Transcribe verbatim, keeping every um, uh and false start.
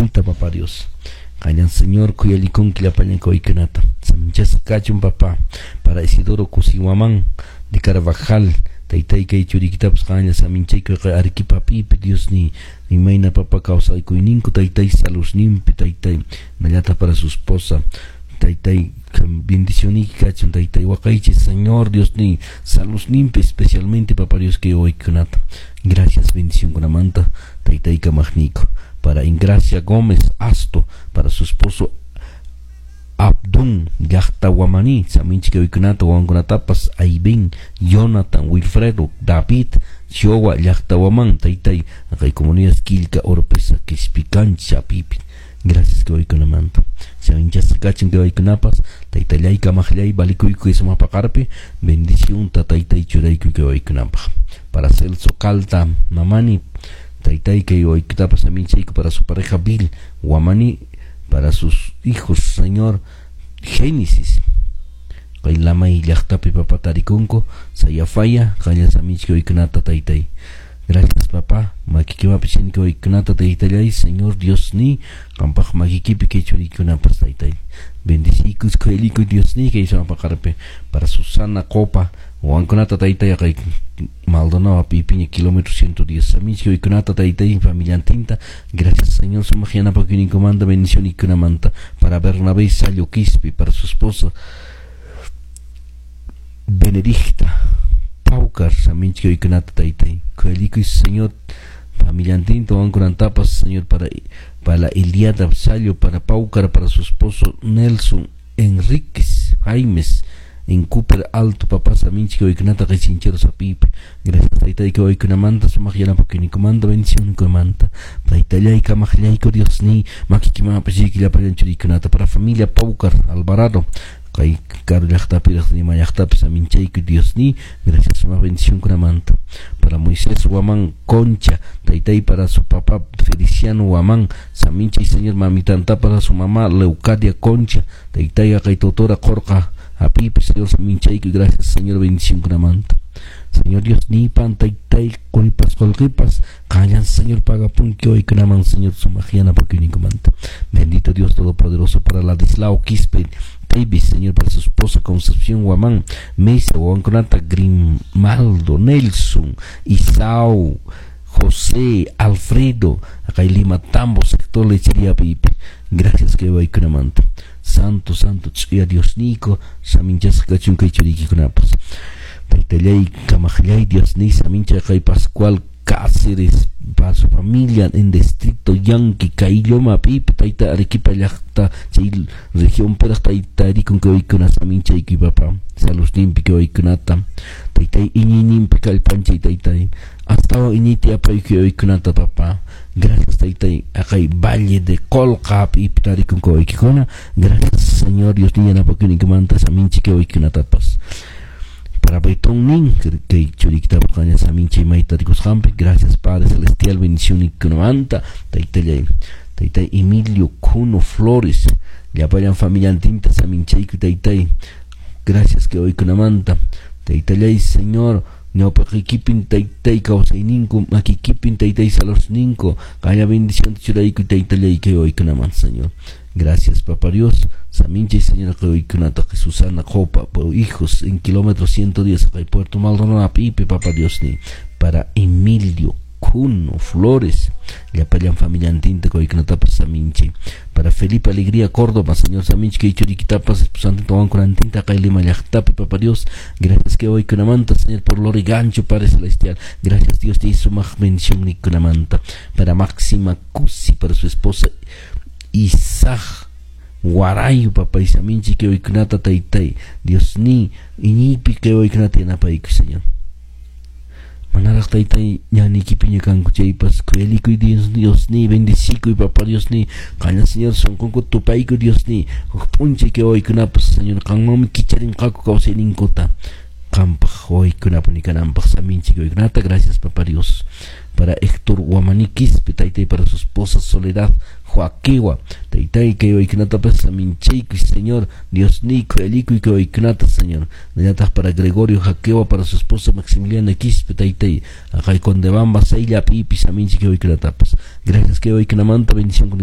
mamita, papá Dios. Callan Señor, cuyalicón que la paña coicanata. Saminchas cachun papá, para Isidoro Cusihuamán, de Carvajal, Taitai que churiquitapas cañas, Saminche que Arequipa pipe, Dios ni, ni maina papá causa y cuininco, Taitai salus nimpe, Taitai, Nayata para su esposa, Taitai, bendición y cachun, Taitai, Wakaiche, Señor Dios ni, salus nimpe, especialmente papá Dios que hoy canata. Gracias, bendición con la manta, Taitai Camagnico. Para Ingracia Gómez Asto, para su esposo Abdún Yachtawamani, Saminchike Oikunata, Wangunatapas, Aibin, Jonathan, Wilfredo, David, Chiowa, Yachtawaman, Taitai, Acá comunidades Quilca, Oropesa, Quispican, Chapipi. Gracias que hoy con la manta. Saminchas Cachin que hoy con apas, Taitayay, Kamajlay, Balikuiku y Samapacarpe, bendición, Tataitai Churaiku que hoy con apas. Para Celso Calta, Mamani, Taitai que hoy tapas a Mincheiko para su pareja Bill, Guamani para sus hijos, Señor Génesis. Kay lamay llaqtapi papá tarikunko, sayafaya, kayas amichki hoy knata Taitai. Gracias papá, makikiwapi chinki hoy knata Taitai, Señor Dios ni, kampaj makikipi que churikunapas Taitai. Bendicicus koelico Dios ni que hizo apacarpe para Susana Copa, Wankonata Taitai kay Maldonado Pipiña kilómetro ciento diez amigo y Conata Taitai familia Tinta. Gracias Señor Sumagiana para que ni comanda bendición y una manta para Bernabé Salio Quispe, para su esposa Benedicta Paucar amigo y Conata Taitai Coelico y Señor familia Tinta Wankonatapas Señor para para la Eliada Salio, para Paucar, para su esposo Nelson Enríquez Jaimes en Cooper Alto, papá Saminchi que hoy knata que sincheros a pipe. Gracias Taitai que hoy kuna manta su magiana porque ni comanda bendición con manta. Taitai que magiana que Dios ni makikima pesi la parenchuri knata para familia Paucar Alvarado. Kai caro yachta piras ni mayachta Saminchi que Dios ni gracias su bendición con manta. Para Moisés Guamán Concha, Taitai para su papá Feliciano Guamán, Saminchi Señor mamitanta para su mamá Leucadia Concha, Taitai que totora Corca a pipe, Señor Saminchai, que gracias, Señor, bendición con la manta. Señor Dios, ni pan, Taitai, colpas, colquipas, callan, Señor, paga pun que hoy claman, Señor, su magiana, porque único manta. Bendito Dios Todopoderoso para Ladislao Quispe, Davis, Señor, para su esposa Concepción Guamán, Mesa, Guanconata, Grimaldo, Nelson, Isao, José, Alfredo, acá en Lima, Tambo, sector lechería pipe. Gracias que hoy con la manta. Santo, santo, tsuya Dios Nico, Saminchas Kachun Kaichuriki Kunapas. Taitalay, Kamajlay, Dios Ni, Samincha Kai Pascual Cáceres, para su familia en distrito Yanqui, Cailloma, Pipe, Taita, Arequipa, Yachta, Chil, región Peras, Taitari, con que hoy con la Samincha y papá, Salus Nimpi, que hoy con Ata, Taitai, Iñinimpi, Calpancha y Taitai, hasta hoy Initia, que hoy con Ata, papá. Gracias Taitai, acá hay Valle de Colcap y Pitari con que hoy con gracias Señor Dios ni ana porque ni que manta Saminchi que hoy con Atapas. Para Beitón Nin, que churiquita por caña Saminchi y Maitaricos Jampe, gracias Padre Celestial, bendición y que manta, Taitai, Taitai Emilio Cuno Flores, le apoyan familia Antinta, Saminchi y Taitai, gracias que hoy con manta, Taitai, Señor, no para equipin Taitai causa y ninco, aquí equipin Taitai salos ninco, calla bendición churaico y Taitai que hoy con manta, Señor. Gracias, Papá Dios. Samincha y Señora que hoy con ataque Susana Copa, por hijos en kilómetro ciento diez, acá en Puerto Maldonado, Pipe, Papá Dios, ni para Emilio Cuno Flores, le apoyan familia Antinta que hoy con ataque Samincha, para Felipe Alegría Córdoba, Señor Samincha que churiquitapas, esposante toman con Antinta, acá en Lima, Yachtape, Papá Dios. Gracias que hoy con la manta, Señor, por Lori Gancho, Padre Celestial. Gracias, Dios, te hizo más bendición ni con la manta, para Máxima Cusi, para su esposa Isaac Guarayo, papá y Saminchi que hoy knata Taitai, Dios ni, inipi que hoy knata yanapaiku, Señor. Manarak Taitai, ya ni kipiña kanku chaipas, kueliku y Dios, Dios ni, bendicico y papá Dios ni, caña Señor, son con tupaiku Dios ni, punche que hoy knapas, Señor, kanmomi kicharin kaku kausen inkota. Campaj hoy kunapuni kanampaj Saminchi que hoy knata, gracias papá Dios. Para Héctor Guamaniquis, Taitai para su esposa Soledad Joaquewa, Taitai que hoy knata para Samincheico y Señor, Dios Nico, Elico y que hoy knata, Señor. Nayatas para Gregorio Jaquewa, para su esposa Maximiliana Quispe, Taitai, acá con Debamba, Seila, Pipi, Saminchi que hoy knata. Gracias que hoy knamanta bendición con